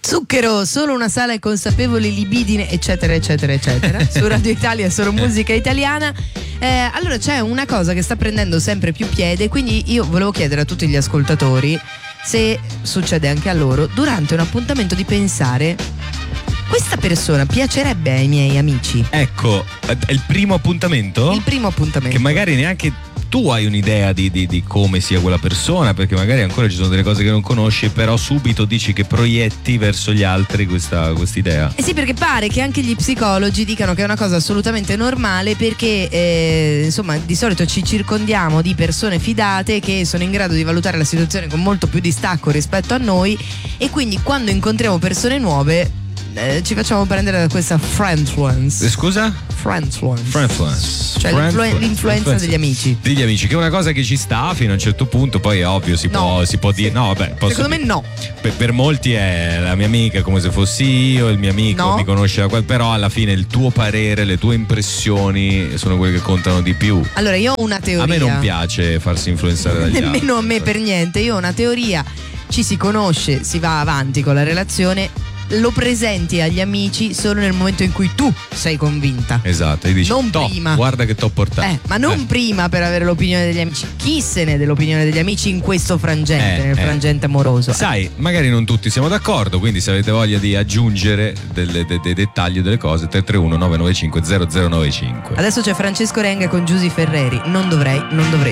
Zucchero, solo una sala e consapevoli libidine, eccetera eccetera eccetera. Su Radio Italia solo musica italiana. Allora c'è una cosa che sta prendendo sempre più piede, quindi io volevo chiedere a tutti gli ascoltatori se succede anche a loro durante un appuntamento di pensare: questa persona piacerebbe ai miei amici? Ecco, è il primo appuntamento? Il primo appuntamento. Che magari neanche tu hai un'idea di come sia quella persona, perché magari ancora ci sono delle cose che non conosci, però subito dici che proietti verso gli altri questa idea. Eh sì, perché pare che anche gli psicologi dicano che è una cosa assolutamente normale, perché insomma di solito ci circondiamo di persone fidate che sono in grado di valutare la situazione con molto più distacco rispetto a noi, e quindi quando incontriamo persone nuove ci facciamo prendere da questa friendfluence. Scusa? Friendfluence. Cioè l'influenza degli amici. Degli amici, che è una cosa che ci sta fino a un certo punto, poi è ovvio, si può dire. No, vabbè, secondo me no. Per molti è la mia amica come se fossi io, il mio amico mi conosce da però alla fine il tuo parere, le tue impressioni sono quelle che contano di più. Allora io ho una teoria. A me non piace farsi influenzare dagli altri. Nemmeno a me per niente. Io ho una teoria: ci si conosce, si va avanti con la relazione, lo presenti agli amici solo nel momento in cui tu sei convinta. Esatto, e dici non prima. Guarda che t'ho portato. Ma non prima, per avere l'opinione degli amici. Chi se ne dell'opinione degli amici in questo frangente, nel frangente amoroso? Sai, magari non tutti siamo d'accordo, quindi se avete voglia di aggiungere dei dettagli, delle cose, 331 995 0095. Adesso c'è Francesco Renga con Giusy Ferreri. Non dovrei